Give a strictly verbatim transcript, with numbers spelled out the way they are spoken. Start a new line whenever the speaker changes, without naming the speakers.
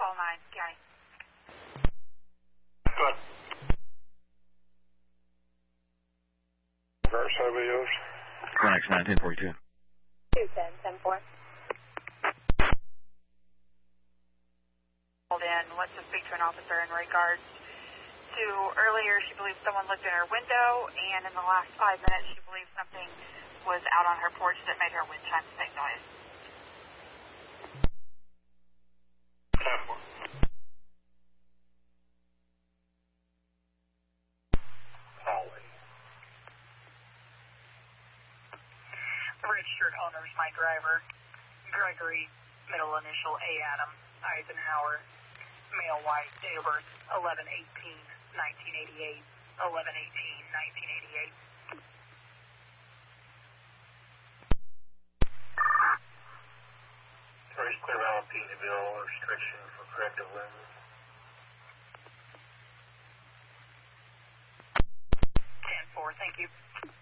call nine, county.
Good. Reverse O B Os.
Conex nine ten forty-two.
two ten, ten four.
Called in, wants to speak to an officer in regards to earlier she believes someone looked in her window, and in the last five minutes she believes something was out on her porch that made her wind chimes make noise.
ten four. Holly.
The registered owner is my driver, Gregory, middle initial A. Adam, Eisenhower, male white, date of birth eleven eighteen nineteen eighty-eight, eleven eighteen nineteen eighty-eight.
Race clear out Peterbilt, restriction for corrective lenses.
ten four, thank you.